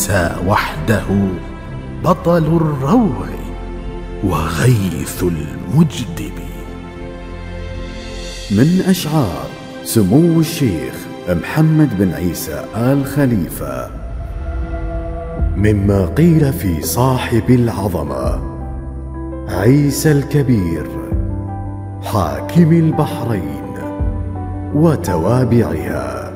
عيسى وحده بطل الروع وغيث المجدب. من أشعار سمو الشيخ محمد بن عيسى آل خليفة. مما قيل في صاحب العظمة عيسى الكبير حاكم البحرين وتوابعها.